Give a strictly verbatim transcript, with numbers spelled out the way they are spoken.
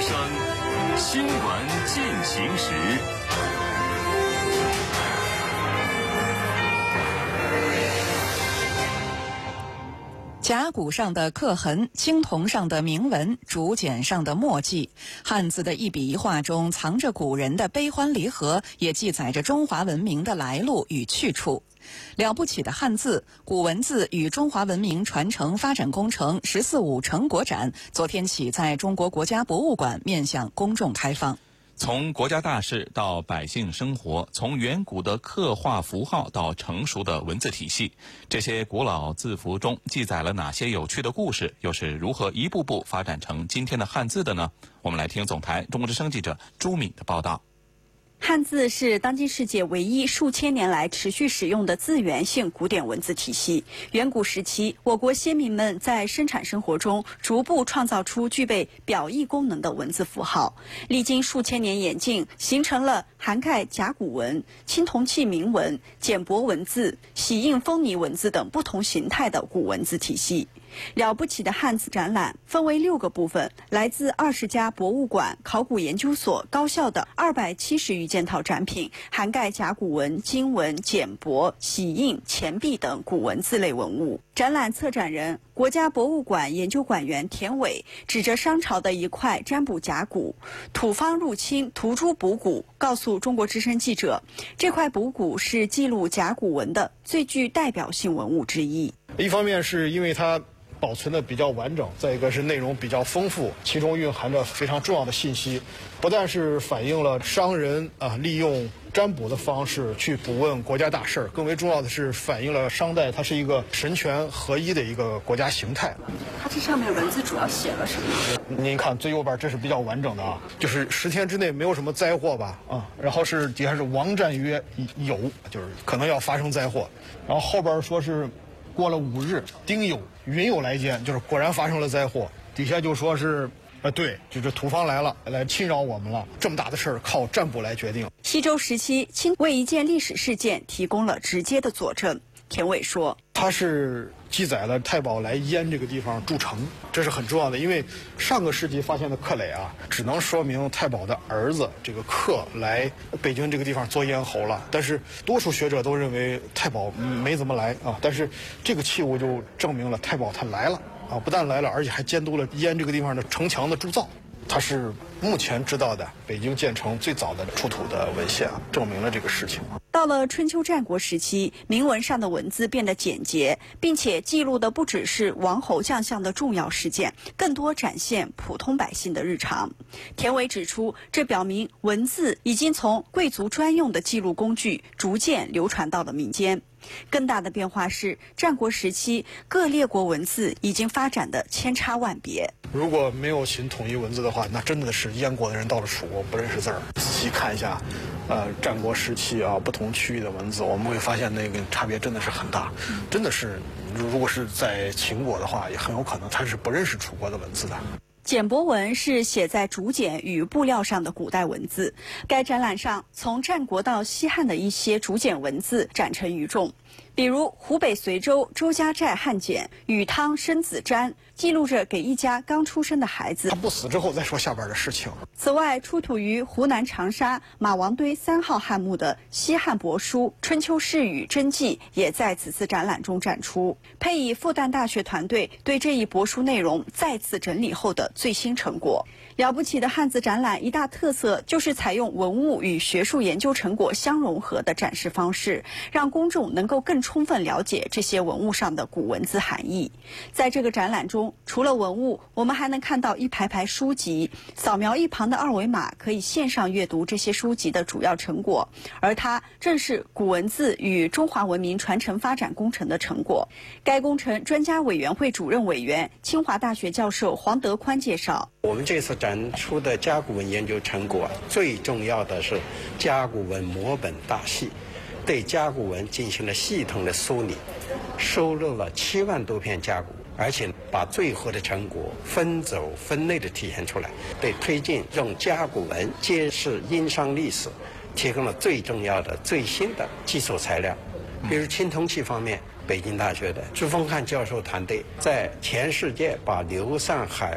声，新闻进行时。 甲骨上的刻痕，青铜上的铭文，竹简上的墨迹，汉字的一笔一画中藏着古人的悲欢离合，也记载着中华文明的来路与去处。了不起的汉字，古文字与中华文明传承发展工程“十四五”成果展昨天起在中国国家博物馆面向公众开放。 从国家大事到百姓生活，从远古的刻画符号到成熟的文字体系，这些古老字符中记载了哪些有趣的故事，又是如何一步步发展成今天的汉字的呢？我们来听总台中国之声记者朱敏的报道。 汉字是当今世界唯一数千年来持续使用的字源性古典文字体系。远古时期，我国先民们在生产生活中逐步创造出具备表意功能的文字符号，历经数千年演进，形成了涵盖甲骨文、青铜器铭文、简帛文字、玺印封泥文字等不同形态的古文字体系。了不起的汉字展览分为六个部分，来自二十家博物馆、考古研究所、高校的二百七十余件套展品，涵盖甲骨文、金文、简帛、玺印、钱币等古文字类文物。展览策展人、国家博物馆研究馆员田伟指着商朝的一块占卜甲骨，土方入侵，涂朱补骨，告诉中国之声记者，这块补骨是记录甲骨文的最具代表性文物之一。 一方面是因为它保存的比较完整，再一个是内容比较丰富，其中蕴含着非常重要的信息，不但是反映了商人啊利用占卜的方式去卜问国家大事，更为重要的是反映了商代它是一个神权合一的一个国家形态。 它这上面文字主要写了什么？ 您看最右边这是比较完整的啊，就是十天之内没有什么灾祸吧啊，然后是底下是王战曰有，就是可能要发生灾祸，然后后边说是过了五日，丁酉，云有来见，就是果然发生了灾祸。底下就说是，呃，对，就是土方来了，来侵扰我们了。这么大的事儿靠占卜来决定。 西周时期，秦为一件历史事件提供了直接的佐证。田伟说， 它是记载了太保来燕这个地方筑城，这是很重要的，因为上个世纪发现的刻垒啊，只能说明太保的儿子这个克来北京这个地方做咽喉了，但是多数学者都认为太保没怎么来啊，但是这个器物就证明了太保他来了啊，不但来了，而且还监督了燕这个地方的城墙的铸造。它是目前知道的北京建成最早的出土的文献，证明了这个事情。 到了春秋战国时期，铭文上的文字变得简洁，并且记录的不只是王侯将相的重要事件，更多展现普通百姓的日常。田伟指出，这表明文字已经从贵族专用的记录工具逐渐流传到了民间。更大的变化是，战国时期各列国文字已经发展的千差万别。 如果没有秦统一文字的话，那真的是燕国的人到了楚国不认识字儿。仔细看一下，呃，战国时期啊，不同区域的文字，我们会发现那个差别真的是很大。真的是，如果是在秦国的话，也很有可能他是不认识楚国的文字的。 简帛文是写在竹简与布料上的古代文字。该展览上，从战国到西汉的一些竹简文字展陈于众，比如湖北随州周家寨汉简《禹汤生子瞻》，记录着给一家刚出生的孩子， 他不死之后再说下边的事情。 此外，出土于湖南长沙马王堆三号汉墓的西汉帛书《春秋世语真迹》也在此次展览中展出，配以复旦大学团队对这一帛书内容再次整理后的最新成果。了不起的汉字展览一大特色就是采用文物与学术研究成果相融合的展示方式，让公众能够更充分了解这些文物上的古文字含义。在这个展览中，除了文物，我们还能看到一排排书籍，扫描一旁的二维码可以线上阅读这些书籍的主要成果，而它正是古文字与中华文明传承发展工程的成果。该工程专家委员会主任委员、清华大学教授黄德宽介绍， 我们这次展出的甲骨文研究成果，最重要的是甲骨文摹本大系，对甲骨文进行了系统的梳理，收录了七万多篇甲骨，而且把最后的成果分轴分类的体现出来，对推进用甲骨文揭示殷商历史提供了最重要的最新的基础材料。比如青铜器方面，北京大学的朱峰汉教授团队在全世界把流散海